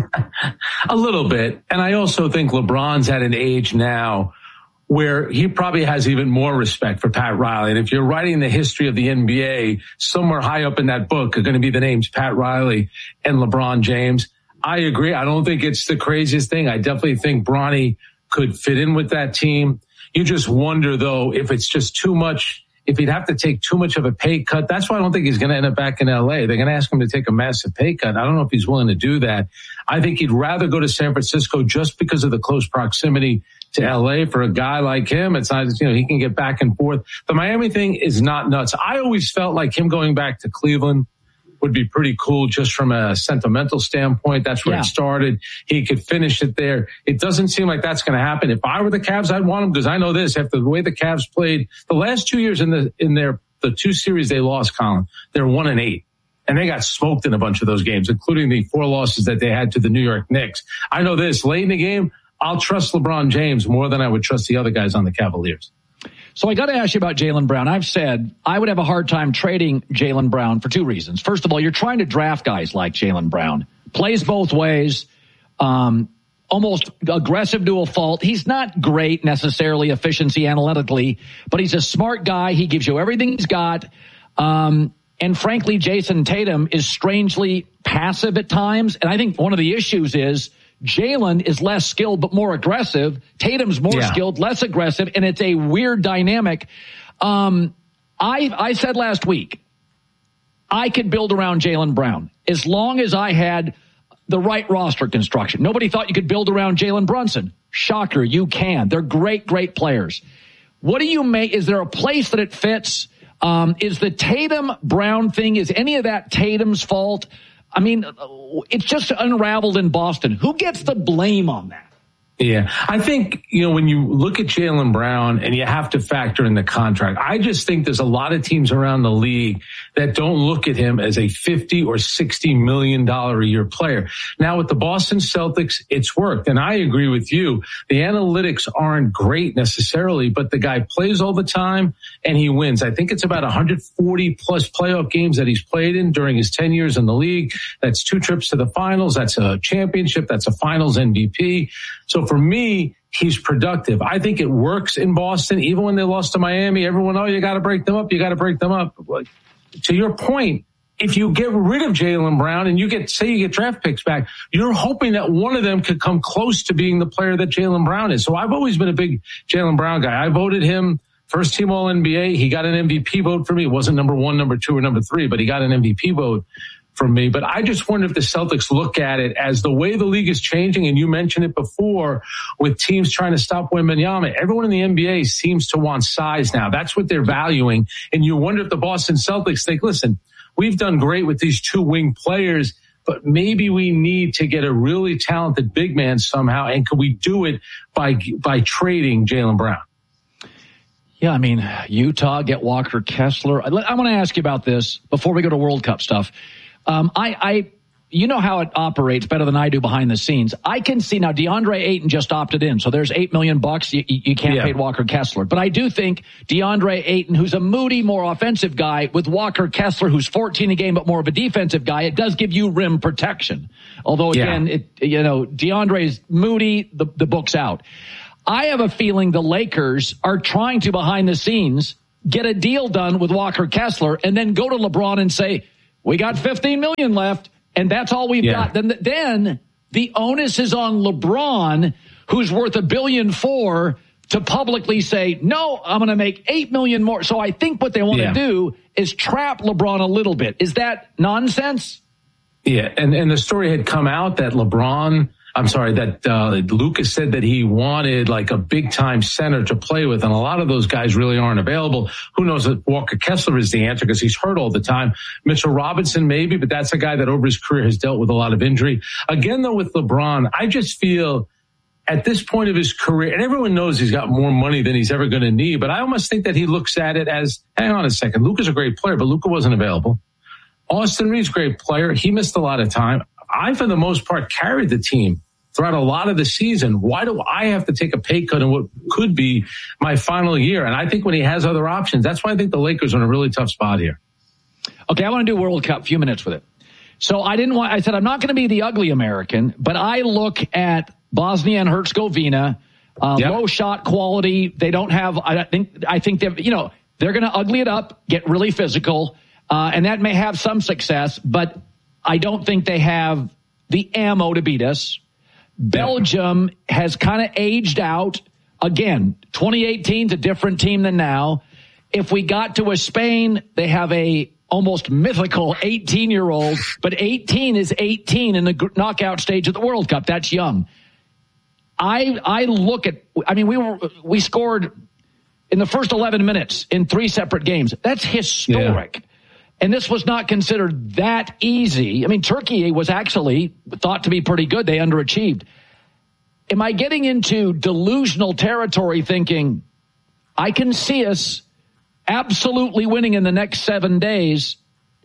A little bit. And I also think LeBron's at an age now where he probably has even more respect for Pat Riley. And if you're writing the history of the N B A, somewhere high up in that book are going to be the names Pat Riley and LeBron James. I agree. I don't think it's the craziest thing. I definitely think Bronny could fit in with that team. You just wonder, though, if it's just too much, if he'd have to take too much of a pay cut. That's why I don't think he's going to end up back in L A. They're going to ask him to take a massive pay cut. I don't know if he's willing to do that. I think he'd rather go to San Francisco just because of the close proximity to L A. For a guy like him, it's not, you know, he can get back and forth. The Miami thing is not nuts. I always felt like him going back to Cleveland would be pretty cool just from a sentimental standpoint. That's where yeah. it started. He could finish it there. It doesn't seem like that's going to happen. If I were the Cavs, I'd want him, because I know this, after the way the Cavs played the last two years in the, in their, the two series they lost, Colin, they're one and eight. And they got smoked in a bunch of those games, including the four losses that they had to the New York Knicks. I know this, late in the game, I'll trust LeBron James more than I would trust the other guys on the Cavaliers. So I got to ask you about Jaylen Brown. I've said I would have a hard time trading Jaylen Brown for two reasons. First of all, you're trying to draft guys like Jaylen Brown. Plays both ways, um, almost aggressive to a fault. He's not great necessarily efficiency analytically, but he's a smart guy. He gives you everything he's got. Um, and frankly, Jason Tatum is strangely passive at times. And I think one of the issues is Jaylen is less skilled but more aggressive. Tatum's more yeah. skilled, less aggressive, and it's a weird dynamic. Um, I I said last week, I could build around Jaylen Brown as long as I had the right roster construction. Nobody thought you could build around Jalen Brunson. Shocker, you can. They're great, great players. What do you make? Is there a place that it fits? Um, is the Tatum Brown thing, is any of that Tatum's fault? I mean, it's just unraveled in Boston. Who gets the blame on that? Yeah, I think, you know, when you look at Jaylen Brown and you have to factor in the contract, I just think there's a lot of teams around the league that don't look at him as a fifty or sixty million dollars a year player. Now with the Boston Celtics, it's worked. And I agree with you. The analytics aren't great necessarily, but the guy plays all the time and he wins. I think it's about one hundred forty plus playoff games that he's played in during his ten years in the league. That's two trips to the finals. That's a championship. That's a finals M V P. So for me, he's productive. I think it works in Boston. Even when they lost to Miami, everyone, oh, you got to break them up. You got to break them up. To your point, if you get rid of Jaylen Brown and you get, say you get draft picks back, you're hoping that one of them could come close to being the player that Jaylen Brown is. So I've always been a big Jaylen Brown guy. I voted him first team All N B A. He got an M V P vote for me. It wasn't number one, number two, or number three, but he got an M V P vote from me. But I just wonder if the Celtics look at it as the way the league is changing, and you mentioned it before, with teams trying to stop Wembanyama. Everyone in the N B A seems to want size now. That's what they're valuing. And you wonder if the Boston Celtics think, listen, we've done great with these two wing players, but maybe we need to get a really talented big man somehow. And could we do it by by trading Jaylen Brown? Yeah, I mean, Utah, get Walker Kessler. I, I want to ask you about this before we go to World Cup stuff. Um, I, I, you know how it operates better than I do behind the scenes. I can see now DeAndre Ayton just opted in, so there's eight million bucks. You, you can't yeah. pay Walker Kessler, but I do think DeAndre Ayton, who's a moody, more offensive guy, with Walker Kessler, who's fourteen a game but more of a defensive guy, it does give you rim protection. Although again, yeah. it you know DeAndre's moody, the the book's out. I have a feeling the Lakers are trying to behind the scenes get a deal done with Walker Kessler, and then go to LeBron and say, we got fifteen million left, and that's all we've yeah. got. Then, then the onus is on LeBron, who's worth a billion four, to publicly say, no, I'm going to make eight million more. So I think what they want to yeah. do is trap LeBron a little bit. Is that nonsense? Yeah, and, and the story had come out that LeBron, I'm sorry, that uh, Lucas said that he wanted like a big time center to play with, and a lot of those guys really aren't available. Who knows if Walker Kessler is the answer because he's hurt all the time. Mitchell Robinson maybe, but that's a guy that over his career has dealt with a lot of injury. Again, though, with LeBron, I just feel at this point of his career, and everyone knows he's got more money than he's ever going to need, but I almost think that he looks at it as, hang on a second, Luka's a great player, but Luka wasn't available. Austin Reeves, great player. He missed a lot of time. I, for the most part, carried the team throughout a lot of the season. Why do I have to take a pay cut in what could be my final year? And I think when he has other options, that's why I think the Lakers are in a really tough spot here. Okay, I want to do World Cup, a few minutes with it. So I didn't want, I said, I'm not going to be the ugly American, but I look at Bosnia and Herzegovina, uh, yep. low shot quality. They don't have, I think, I think they're, you know, they're going to ugly it up, get really physical, uh, and that may have some success, but I don't think they have the ammo to beat us. Belgium has kind of aged out. Again, twenty eighteen is a different team than now. If we got to a Spain, they have a almost mythical eighteen-year-old, but eighteen is eighteen in the knockout stage of the World Cup. That's young. I I look at, I mean, we were we scored in the first eleven minutes in three separate games. That's historic. Yeah. And this was not considered that easy. I mean, Turkey was actually thought to be pretty good. They underachieved. Am I getting into delusional territory thinking I can see us absolutely winning in the next seven days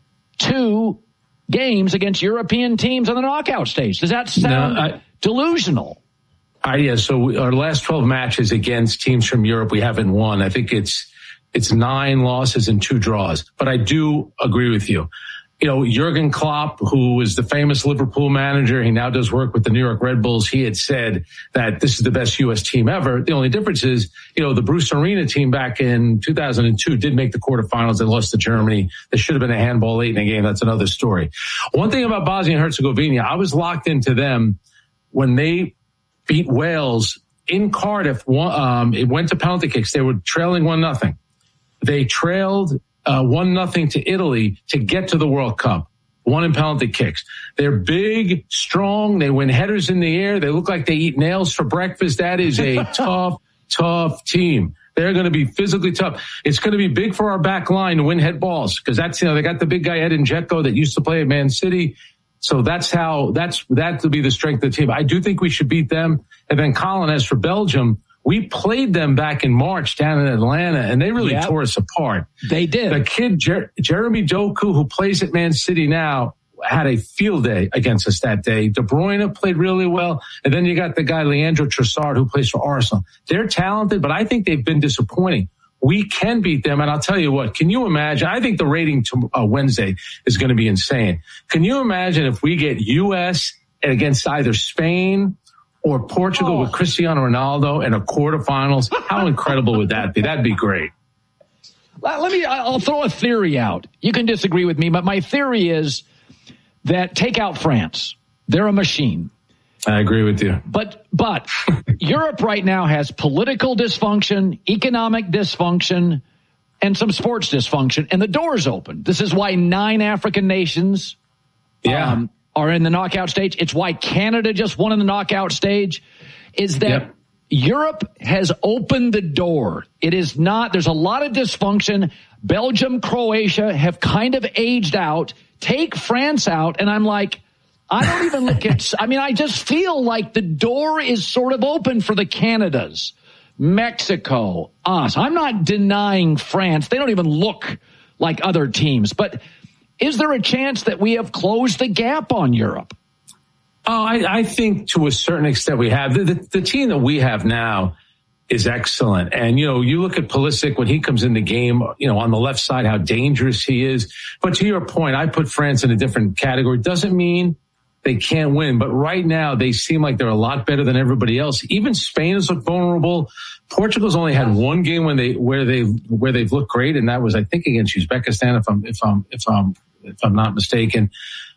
two games against European teams on the knockout stage? Does that sound no, I, delusional? I, yeah, so our last twelve matches against teams from Europe, we haven't won. I think it's It's nine losses and two draws. But I do agree with you. You know, Jurgen Klopp, who is the famous Liverpool manager, he now does work with the New York Red Bulls. He had said that this is the best U S team ever. The only difference is, you know, the Bruce Arena team back in two thousand two did make the quarterfinals. They lost to Germany. There should have been a handball late in the game. That's another story. One thing about Bosnia and Herzegovina, I was locked into them when they beat Wales in Cardiff. Um, it went to penalty kicks. They were trailing one nothing. They trailed uh, one nothing to Italy to get to the World Cup. One in penalty kicks. They're big, strong. They win headers in the air. They look like they eat nails for breakfast. That is a tough, tough team. They're going to be physically tough. It's going to be big for our back line to win head balls because that's, you know, they got the big guy Edin Dzeko that used to play at Man City. So that's how, that's, that will be the strength of the team. I do think we should beat them. And then Colin, as for Belgium, we played them back in March down in Atlanta, and they really yep. tore us apart. They did. The kid, Jer- Jeremy Doku, who plays at Man City now, had a field day against us that day. De Bruyne played really well. And then you got the guy, Leandro Trossard, who plays for Arsenal. They're talented, but I think they've been disappointing. We can beat them, and I'll tell you what, can you imagine? I think the rating to uh, Wednesday is going to be insane. Can you imagine if we get U S against either Spain or Portugal oh. with Cristiano Ronaldo in a quarterfinals? How incredible would that be? That'd be great. Let me, I'll throw a theory out. You can disagree with me, but my theory is that take out France. They're a machine. I agree with you. But, but Europe right now has political dysfunction, economic dysfunction, and some sports dysfunction, and the door's open. This is why nine African nations yeah. um, are in the knockout stage. It's why Canada just won in the knockout stage, is that yep. Europe has opened the door. It is not, there's a lot of dysfunction. Belgium, Croatia have kind of aged out. Take France out, and I'm like, I don't even look at, I mean, I just feel like the door is sort of open for the Canadas, Mexico, us. I'm not denying France. They don't even look like other teams. But is there a chance that we have closed the gap on Europe? Oh, I, I think to a certain extent we have. The, the, the team that we have now is excellent. And, you know, you look at Pulisic when he comes in the game, you know, on the left side, how dangerous he is. But to your point, I put France in a different category. Doesn't mean they can't win. But right now, they seem like they're a lot better than everybody else. Even Spain has looked vulnerable. Portugal's only had one game when they where they where they've looked great, and that was, I think, against Uzbekistan, if I'm if I'm if I'm if I'm not mistaken.